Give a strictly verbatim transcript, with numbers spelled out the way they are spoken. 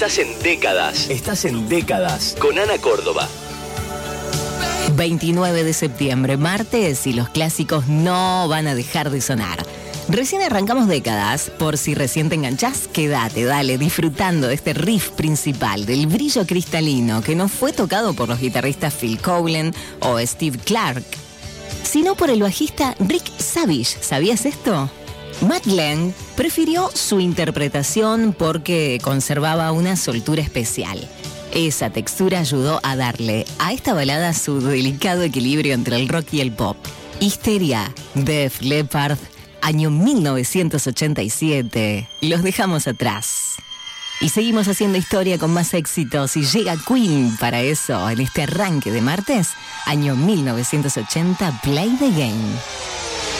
Estás en décadas. Estás en décadas. Con Ana Córdoba. veintinueve de septiembre, martes, y los clásicos no van a dejar de sonar. Recién arrancamos décadas, por si recién te enganchás, quédate, dale, disfrutando de este riff principal, del brillo cristalino, que no fue tocado por los guitarristas Phil Collen o Steve Clark, sino por el bajista Rick Savage. ¿Sabías esto? Matt Lang prefirió su interpretación porque conservaba una soltura especial. Esa textura ayudó a darle a esta balada su delicado equilibrio entre el rock y el pop. Histeria, Def Leppard, año mil novecientos ochenta y siete. Los dejamos atrás. Y seguimos haciendo historia con más éxitos, y llega Queen para eso en este arranque de martes, año mil novecientos ochenta, Play the Game.